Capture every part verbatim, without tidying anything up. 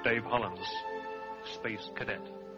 Dave Hollins, Space Cadet.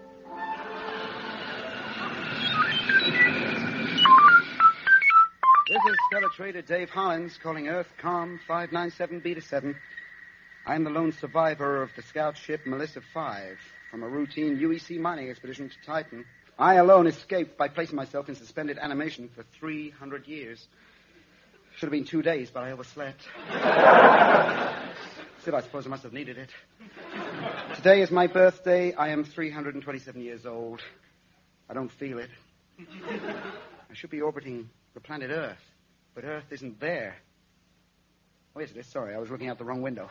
This is Stellar Trader Dave Hollins calling Earth Com five nine seven Beta seven. I'm the lone survivor of the scout ship Melissa five from a routine U E C mining expedition to Titan. I alone escaped by placing myself in suspended animation for three hundred years. Should have been two days, but I overslept. Still, I suppose I must have needed it. Today is my birthday. I am three hundred twenty-seven years old. I don't feel it. I should be orbiting the planet Earth, but Earth isn't there. Oh, yes, it is. Sorry, I was looking out the wrong window.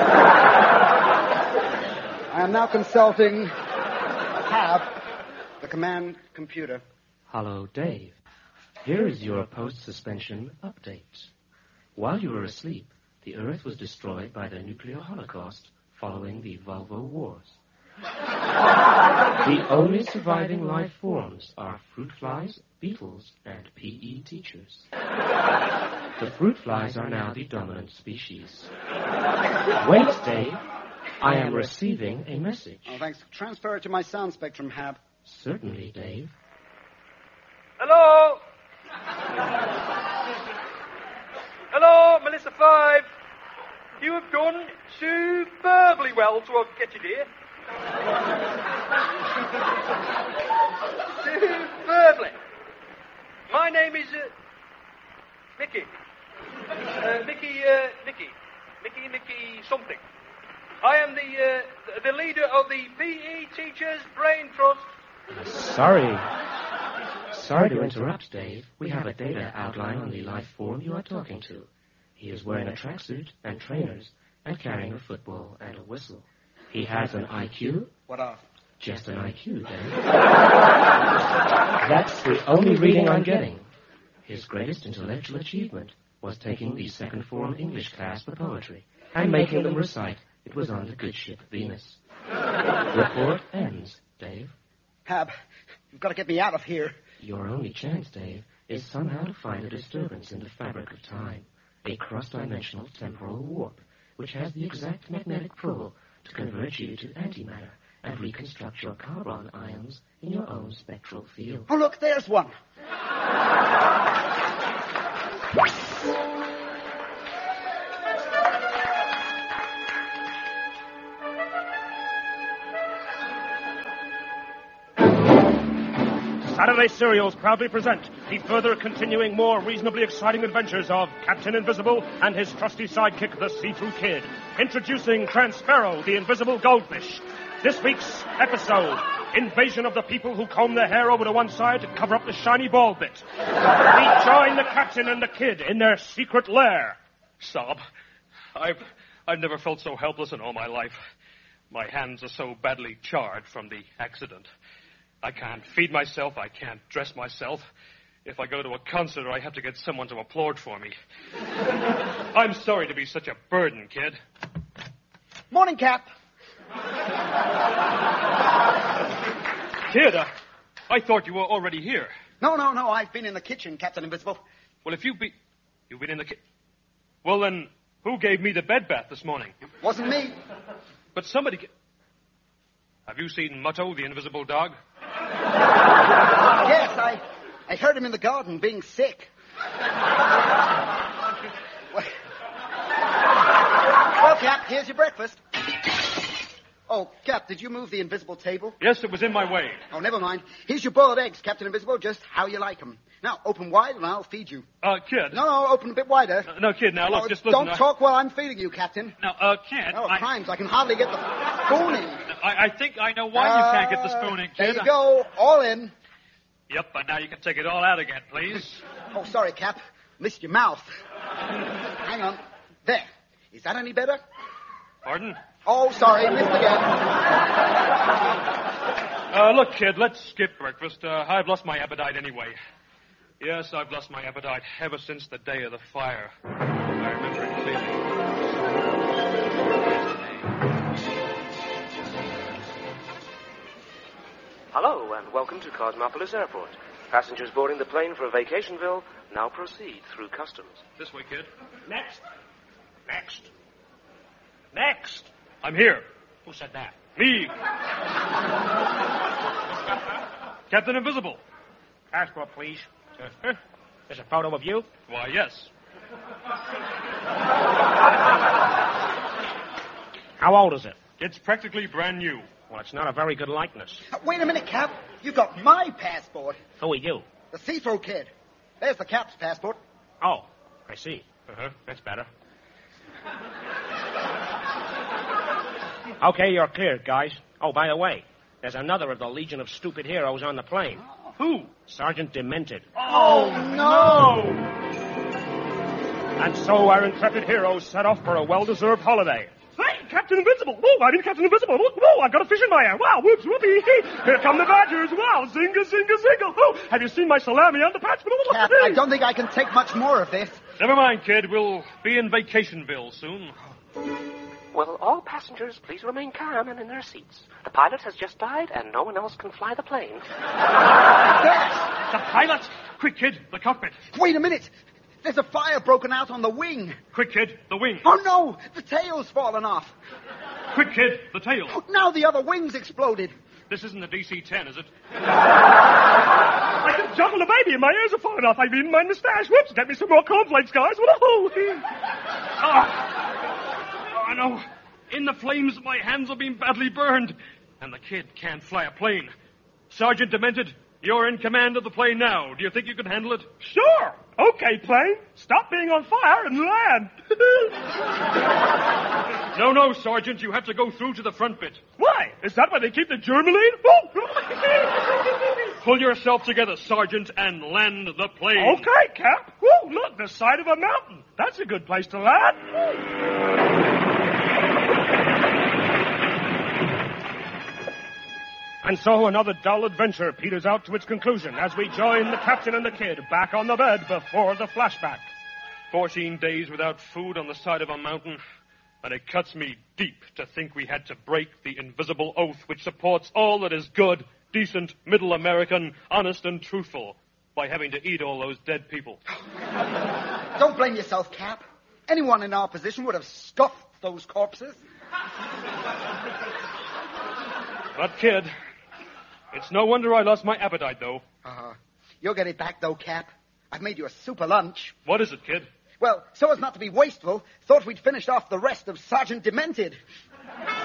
I am now consulting Hab, the command computer. Hello, Dave. Here is your post-suspension update. While you were asleep, the Earth was destroyed by the nuclear holocaust following the Volvo Wars. The only surviving life forms are fruit flies, beetles, and P E teachers. The fruit flies are now the dominant species. Wait, Dave. I am receiving a message. Oh, thanks. Transfer it to my sound spectrum, Hab. Certainly, Dave. Hello? Hello, Melissa five. You have done superbly well to have get you here. Superbly. My name is uh, Mickey. Uh, Mickey, uh, Mickey. Mickey, Mickey something. I am the uh, the leader of the P E Teachers Brain Trust. Sorry. Sorry to interrupt, Dave. We have a data outline on the life form you are talking to. He is wearing a tracksuit and trainers and carrying a football and a whistle. He has an I Q. What of? Just an I Q, Dave. That's the only reading I'm getting. His greatest intellectual achievement was taking the second form English class for poetry and making them recite it was on the good ship Venus. Report ends, Dave. Hab, you've got to get me out of here. Your only chance, Dave, is somehow to find a disturbance in the fabric of time, a cross-dimensional temporal warp, which has the exact magnetic pull to convert you to antimatter and reconstruct your carbon ions in your own spectral field. Oh, look, there's one. Saturday Serials proudly present the further continuing, more reasonably exciting adventures of Captain Invisible and his trusty sidekick, the See-Through Kid. Introducing Transparrow, the invisible goldfish. This week's episode, Invasion of the People Who Comb Their Hair Over to One Side to Cover Up the Shiny Ball Bit. We join the Captain and the Kid in their secret lair. Sob. I've, I've never felt so helpless in all my life. My hands are so badly charred from the accident. I can't feed myself. I can't dress myself. If I go to a concert, I have to get someone to applaud for me. I'm sorry to be such a burden, kid. Morning, Cap. Kid, uh, I thought you were already here. No, no, no. I've been in the kitchen, Captain Invisible. Well, if you be... You've been in the kitchen... Well, then, who gave me the bed bath this morning? It wasn't me. But somebody... Have you seen Mutto, the invisible dog? Yes, I, I heard him in the garden being sick. Well, well, Cap, here's your breakfast. Oh, Cap, did you move the invisible table? Yes, it was in my way. Oh, never mind. Here's your boiled eggs, Captain Invisible, just how you like them. Now, open wide and I'll feed you. Uh, kid. No, no, open a bit wider. Uh, no, kid, now, look, oh, just listen. Don't talk while I'm feeding you, Captain. Now, uh, kid. Oh, I... crimes, I can hardly get the spoon in. I, I think I know why uh, you can't get the spoon in, kid. There you go, all in. Yep, but now you can take it all out again, please. Oh, sorry, Cap. Missed your mouth. Hang on. There. Is that any better? Pardon? Oh, sorry, missed again. Uh, look, kid, let's skip breakfast. Uh, I've lost my appetite anyway. Yes, I've lost my appetite ever since the day of the fire. I remember it clearly. Hello, and welcome to Cosmopolis Airport. Passengers boarding the plane for Vacationville now proceed through customs. This way, kid. Next. Next. Next. I'm here. Who said that? Me. Captain Invisible. Passport, please. Uh, There's a photo of you? Why, yes. How old is it? It's practically brand new. Well, it's not a very good likeness. Uh, wait a minute, Cap. You got my passport. Who are you? The see-through kid. There's the Cap's passport. Oh, I see. Uh-huh. That's better. Okay, you're cleared, guys. Oh, by the way, there's another of the Legion of Stupid Heroes on the plane. Who? Sergeant Demented. Oh, no! And so our intrepid heroes set off for a well-deserved holiday. Hey, Captain Invincible! Oh, I mean Captain Invincible! Whoa, I've got a fish in my hand! Wow, whoops, whoopee! Here come the Badgers! Wow, zinga, zinga, zinga! Oh, have you seen my salami underpants? Cap, I don't think I can take much more of this. Never mind, kid. We'll be in Vacationville soon. Will all passengers please remain calm and in their seats? The pilot has just died, and no one else can fly the plane. Yes! The pilot! Quick, kid, the cockpit. Wait a minute. There's a fire broken out on the wing. Quick, kid, the wing. Oh, no! The tail's fallen off. Quick, kid, the tail. Now the other wing's exploded. This isn't a D C ten, is it? I can juggle a baby and my ears are falling off. I mean, my mustache. Whoops, get me some more cornflakes, guys. Whoa! Oh. Oh, no. In the flames, my hands are being badly burned. And the kid can't fly a plane. Sergeant Demented, you're in command of the plane now. Do you think you can handle it? Sure. Okay, plane. Stop being on fire and land. No, no, Sergeant. You have to go through to the front bit. Why? Is that where they keep the Germaline? Pull yourself together, Sergeant, and land the plane. Okay, Cap. Whoa, look, the side of a mountain. That's a good place to land. And so another dull adventure peters out to its conclusion as we join the captain and the kid back on the bed before the flashback. Fourteen days without food on the side of a mountain, and it cuts me deep to think we had to break the invisible oath which supports all that is good, decent, middle American, honest and truthful, by having to eat all those dead people. Don't blame yourself, Cap. Anyone in our position would have stuffed those corpses. But, kid, it's no wonder I lost my appetite, though. Uh, you'll get it back, though, Cap. I've made you a super lunch. What is it, kid? Well, so as not to be wasteful, thought we'd finished off the rest of Sergeant Demented.